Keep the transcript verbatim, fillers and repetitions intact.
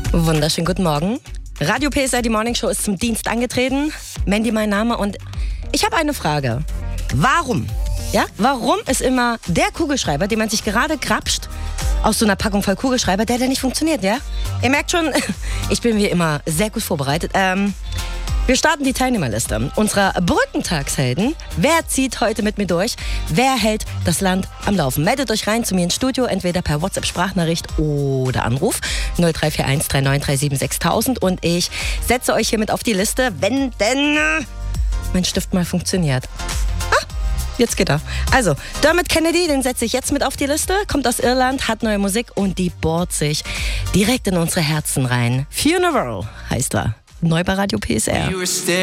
Wunderschönen guten Morgen. Radio P S R, die Morning Show ist zum Dienst angetreten. Mandy mein Name und ich habe eine Frage. Warum? Ja, warum ist immer der Kugelschreiber, den man sich gerade krapscht, aus so einer Packung voll Kugelschreiber, der, der nicht funktioniert, ja? Ihr merkt schon, ich bin wie immer sehr gut vorbereitet. Ähm, wir starten die Teilnehmerliste unserer Brückentagshelden. Wer zieht heute mit mir durch? Wer hält das Land am Laufen? Meldet euch rein zu mir ins Studio, entweder per WhatsApp-Sprachnachricht oder Anruf null drei vier eins drei neun drei sieben sechs tausend und ich setze euch hiermit auf die Liste, wenn denn mein Stift mal funktioniert. Ah, jetzt geht er. Also, Dermot Kennedy, den setze ich jetzt mit auf die Liste, kommt aus Irland, hat neue Musik und die bohrt sich direkt in unsere Herzen rein. Funeral heißt er. Neu bei Radio P S R.